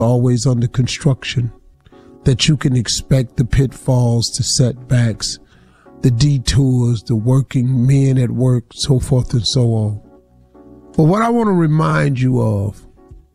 always under construction, that you can expect the pitfalls, the setbacks, the detours, the working men at work, so forth and so on. But what I want to remind you of